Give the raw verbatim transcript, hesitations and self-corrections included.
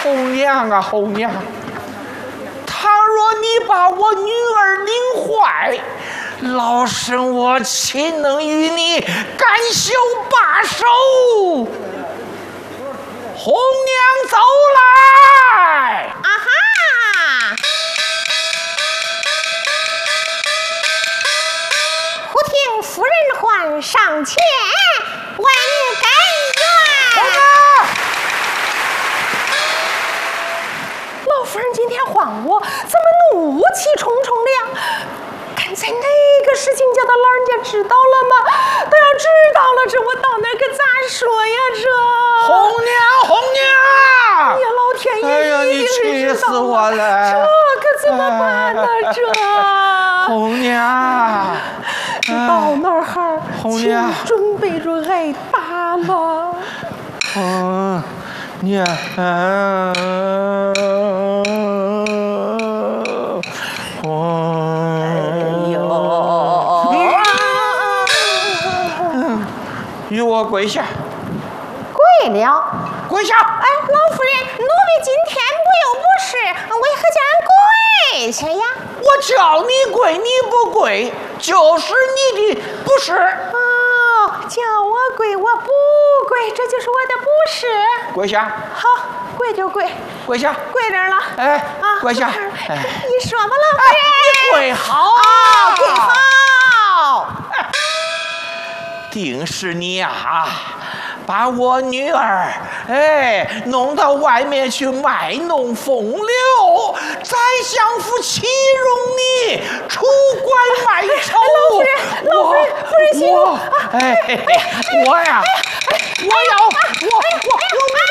红娘啊，红娘！倘若你把我女儿领坏，老身我岂能与你甘休罢手？红娘走来！ 啊哈！忽听夫人唤上前，问根源。老夫人今天唤我，怎么怒气冲冲的呀？刚才那个事情叫他老人家知道了吗？都要知道了，这我到那儿可咋说呀？这红娘，红娘！ 哎呀，老天爷！ 哎呀，你气死我了！ 这可怎么办呢？这红娘， 这到那儿哈， 红娘准备着挨打了。 红娘，与我跪下！ 跪了！ 跪下！ 哎，老夫人，奴婢今天不有不是，为何叫人跪下呀？ 我叫你跪，你不跪，就是你的不是。 哦，叫我跪，我不跪，这就是我的不是。 跪下！ 好，跪就跪， 跪下！ 跪这儿了。 哎， 啊， 跪下！ 哎，你说吧，老夫人。 你跪好啊，跪好。 定是你呀、啊，把我女儿哎弄到外面去卖弄风流，宰相府岂容你出关卖丑？ 老夫人，老夫人，夫人息怒。 哎，我呀，我要我我我。